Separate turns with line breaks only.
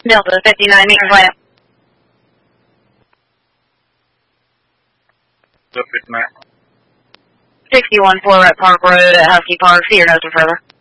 Delta 59 meters right up.
Delta 59.
61-4 at Park Road at Husky Park. See your notes further.